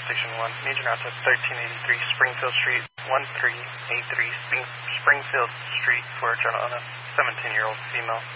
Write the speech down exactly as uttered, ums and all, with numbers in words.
Station one. Need you now to thirteen eighty-three Springfield Street, one three eight three Spring, Springfield Street for a journal on a seventeen-year-old female.